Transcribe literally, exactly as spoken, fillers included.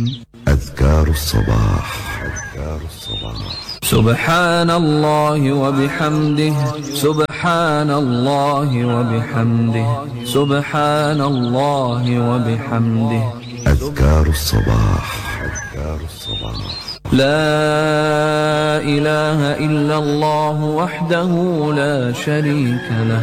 أذكار الصباح. أذكار الصباح. سبحان الله وبحمده، سبحان الله وبحمده، سبحان الله وبحمده. أذكار الصباح. أذكار الصباح. لا إله إلا الله وحده لا شريك له،